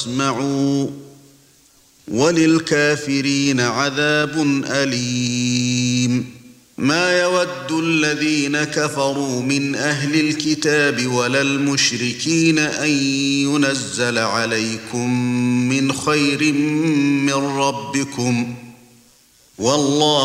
اسمعوا وللكافرين عذاب أليم ما يود الذين كفروا من أهل الكتاب ولا المشركين أن ينزل عليكم من خير من ربكم والله